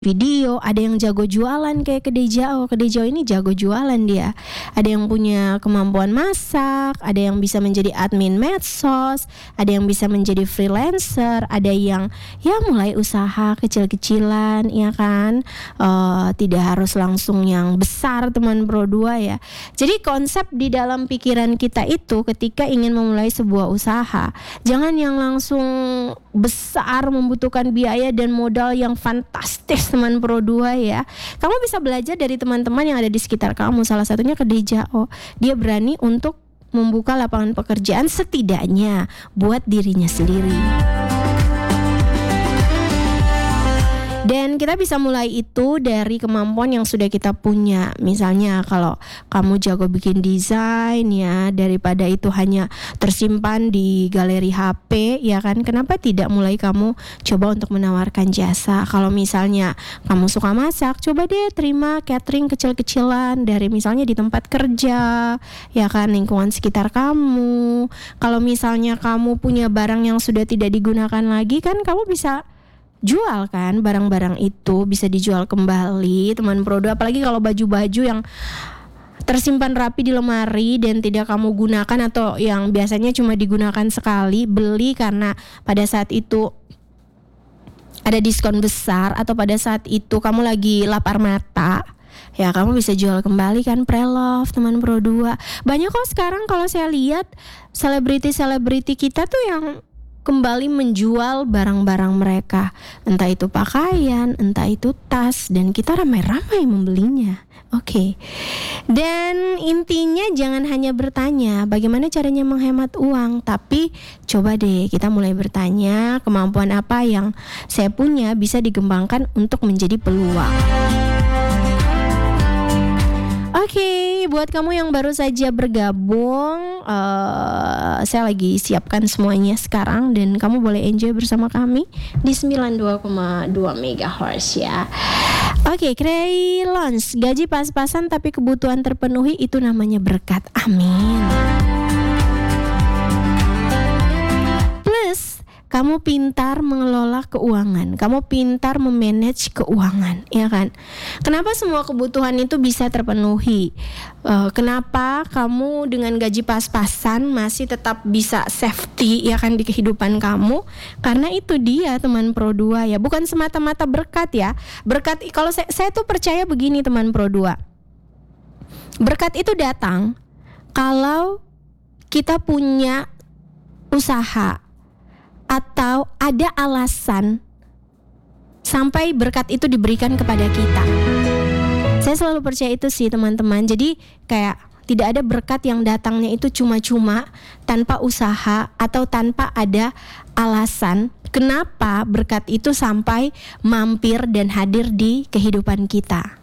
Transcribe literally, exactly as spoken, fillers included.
video, ada yang jago jualan kayak Kedai Jao. Kedai Jao ini jago jualan dia. Ada yang punya kemampuan masak, ada yang bisa menjadi admin medsos, ada yang bisa menjadi freelancer, ada yang ya mulai usaha kecil-kecilan, ya kan. Uh, tidak harus langsung yang besar teman Pro dua ya. Jadi konsep di dalam pikiran kita itu ketika ingin memulai sebuah usaha, jangan yang langsung besar membutuhkan biaya dan modal yang fantastis teman Pro dua ya. Kamu bisa belajar dari teman-teman yang ada di sekitar kamu. Salah satunya Kedai Jao. Dia berani untuk membuka lapangan pekerjaan setidaknya buat dirinya sendiri. Dan kita bisa mulai itu dari kemampuan yang sudah kita punya. Misalnya kalau kamu jago bikin desain ya, daripada itu hanya tersimpan di galeri H P ya kan, kenapa tidak mulai kamu coba untuk menawarkan jasa. Kalau misalnya kamu suka masak, coba deh terima catering kecil-kecilan dari misalnya di tempat kerja ya kan, lingkungan sekitar kamu. Kalau misalnya kamu punya barang yang sudah tidak digunakan lagi, kan kamu bisa jual kan, barang-barang itu bisa dijual kembali teman Pro dua. Apalagi kalau baju-baju yang tersimpan rapi di lemari dan tidak kamu gunakan, atau yang biasanya cuma digunakan sekali, beli karena pada saat itu ada diskon besar atau pada saat itu kamu lagi lapar mata, ya kamu bisa jual kembali kan, pre-love teman Pro dua. Banyak kok sekarang kalau saya lihat selebriti-selebriti kita tuh yang kembali menjual barang-barang mereka, entah itu pakaian, entah itu tas, dan kita ramai-ramai membelinya. Oke, okay. Dan intinya jangan hanya bertanya bagaimana caranya menghemat uang, tapi coba deh kita mulai bertanya kemampuan apa yang saya punya bisa dikembangkan untuk menjadi peluang. Oke, okay, buat kamu yang baru saja bergabung, uh, saya lagi siapkan semuanya sekarang dan kamu boleh enjoy bersama kami di sembilan puluh dua koma dua megahertz ya. Oke, okay, Kray Launch, gaji pas-pasan tapi kebutuhan terpenuhi, itu namanya berkat. Amin. Plus kamu pintar mengelola keuangan, kamu pintar memanage keuangan, ya kan? Kenapa semua kebutuhan itu bisa terpenuhi? Uh, kenapa kamu dengan gaji pas-pasan masih tetap bisa safety, ya kan, di kehidupan kamu? Karena itu dia teman Pro dua ya, bukan semata-mata berkat ya. Berkat, kalau saya, saya tuh percaya begini teman Pro dua. Berkat itu datang kalau kita punya usaha atau ada alasan sampai berkat itu diberikan kepada kita. Saya selalu percaya itu sih teman-teman. Jadi kayak tidak ada berkat yang datangnya itu cuma-cuma tanpa usaha atau tanpa ada alasan kenapa berkat itu sampai mampir dan hadir di kehidupan kita.